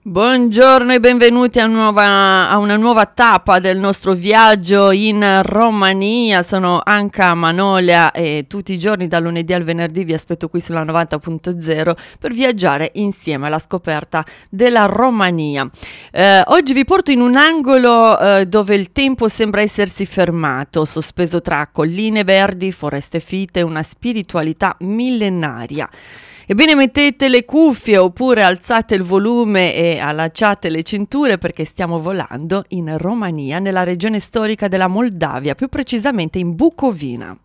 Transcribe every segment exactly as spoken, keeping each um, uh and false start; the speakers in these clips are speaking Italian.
Buongiorno e benvenuti a, nuova, a una nuova tappa del nostro viaggio in Romania. Sono Anca Manolia e tutti i giorni dal lunedì al venerdì vi aspetto qui sulla novanta punto zero per viaggiare insieme alla scoperta della Romania. Eh, oggi vi porto in un angolo eh, dove il tempo sembra essersi fermato, sospeso tra colline verdi, foreste fitte e una spiritualità millenaria. Ebbene, mettete le cuffie oppure alzate il volume e allacciate le cinture perché stiamo volando in Romania, nella regione storica della Moldavia, più precisamente in Bucovina.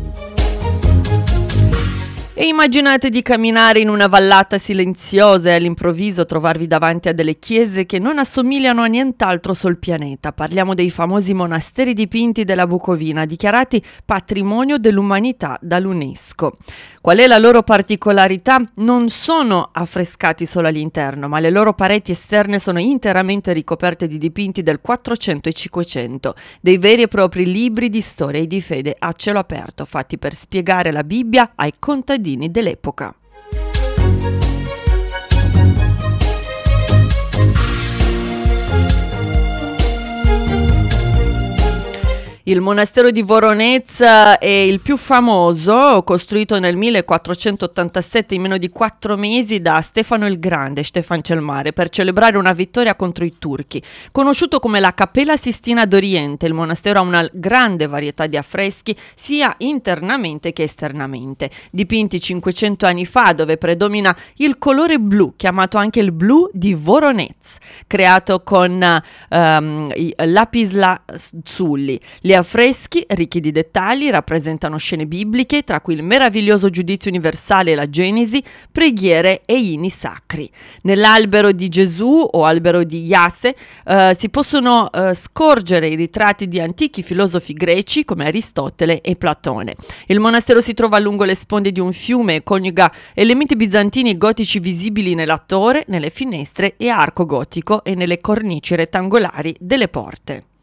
E immaginate di camminare in una vallata silenziosa e all'improvviso trovarvi davanti a delle chiese che non assomigliano a nient'altro sul pianeta. Parliamo dei famosi monasteri dipinti della Bucovina, dichiarati patrimonio dell'umanità dall'UNESCO. Qual è la loro particolarità? Non sono affrescati solo all'interno, ma le loro pareti esterne sono interamente ricoperte di dipinti del quattrocento e cinquecento, dei veri e propri libri di storia e di fede a cielo aperto, fatti per spiegare la Bibbia ai contadini dell'epoca. Il monastero di Voronezh è il più famoso, costruito nel millequattrocentottantasette in meno di quattro mesi da Stefano il Grande, Stefan cel Mare, per celebrare una vittoria contro i turchi. Conosciuto come la Cappella Sistina d'Oriente, il monastero ha una grande varietà di affreschi sia internamente che esternamente, dipinti cinquecento anni fa, dove predomina il colore blu, chiamato anche il blu di Voronezh, creato con um, i lapislazzuli. Gli affreschi, ricchi di dettagli, rappresentano scene bibliche, tra cui il meraviglioso giudizio universale e la Genesi, preghiere e inni sacri. Nell'albero di Gesù o albero di Iase eh, si possono eh, scorgere i ritratti di antichi filosofi greci come Aristotele e Platone. Il monastero si trova lungo le sponde di un fiume e coniuga elementi bizantini e gotici visibili nella torre, nelle finestre e arco gotico e nelle cornici rettangolari delle porte.